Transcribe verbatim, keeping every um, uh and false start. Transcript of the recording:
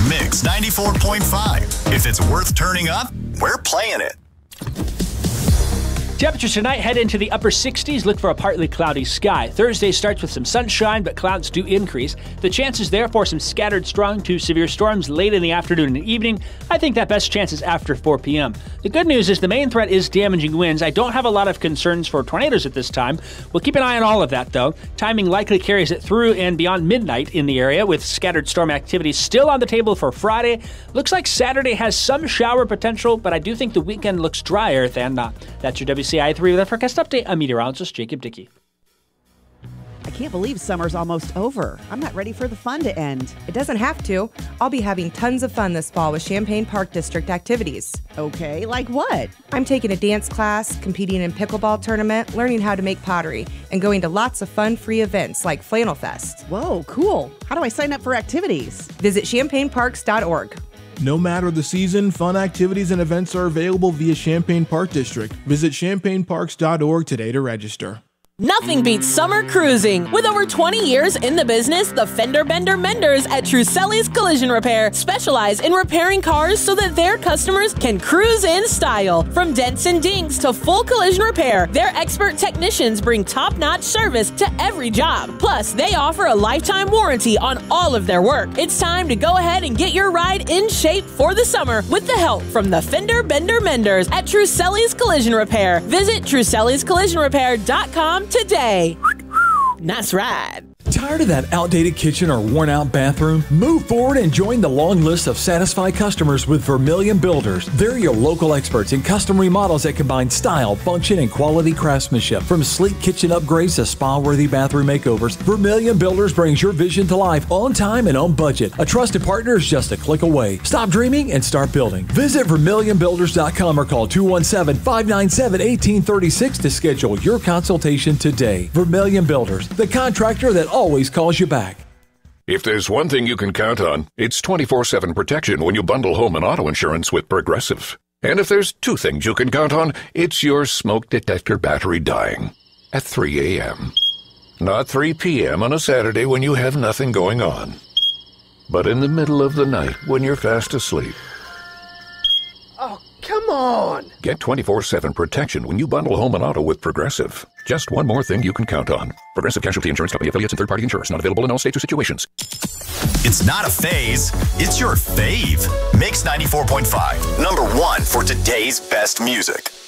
Mix ninety-four point five. If it's worth turning up, we're playing it. Temperatures tonight head into the upper sixties. Look for a partly cloudy sky. Thursday starts with some sunshine, but clouds do increase. The chances there for some scattered strong to severe storms late in the afternoon and evening. I think that best chance is after four p.m. The good news is the main threat is damaging winds. I don't have a lot of concerns for tornadoes at this time. We'll keep an eye on all of that, though. Timing likely carries it through and beyond midnight in the area, with scattered storm activity still on the table for Friday. Looks like Saturday has some shower potential, but I do think the weekend looks drier than not. That's your W C I three with a forecast update. I'm meteorologist Jacob Dickey. I can't believe summer's almost over. I'm not ready for the fun to end. It doesn't have to. I'll be having tons of fun this fall with Champaign Park District activities. Okay, like what? I'm taking a dance class, competing in pickleball tournament, learning how to make pottery, and going to lots of fun free events like Flannel Fest. Whoa, cool. How do I sign up for activities? Visit champaign parks dot org. No matter the season, fun activities and events are available via Champaign Park District. Visit champaign parks dot org today to register. Nothing beats summer cruising. With over twenty years in the business, the Fender Bender Menders at Truselli's Collision Repair specialize in repairing cars so that their customers can cruise in style. From dents and dings to full collision repair, their expert technicians bring top-notch service to every job. Plus, they offer a lifetime warranty on all of their work. It's time to go ahead and get your ride in shape for the summer with the help from the Fender Bender Menders at Truselli's Collision Repair. Visit trusellis collision repair dot com today. Nice ride. Tired of that outdated kitchen or worn-out bathroom? Move forward and join the long list of satisfied customers with Vermilion Builders. They're your local experts in custom remodels that combine style, function, and quality craftsmanship. From sleek kitchen upgrades to spa-worthy bathroom makeovers, Vermilion Builders brings your vision to life on time and on budget. A trusted partner is just a click away. Stop dreaming and start building. Visit vermilion builders dot com or call two one seven, five nine seven, one eight three six to schedule your consultation today. Vermilion Builders, the contractor that always calls you back. If there's one thing you can count on, it's twenty-four seven protection when you bundle home and auto insurance with Progressive. And if there's two things you can count on, it's your smoke detector battery dying at three a.m. Not three p.m. on a Saturday when you have nothing going on, but in the middle of the night when you're fast asleep. Oh, come on! Get twenty-four seven protection when you bundle home and auto with Progressive. Just one more thing you can count on. Progressive Casualty Insurance Company affiliates and third-party insurers. Not available in all states or situations. It's not a phase, it's your fave. Mix ninety-four point five, number one for today's best music.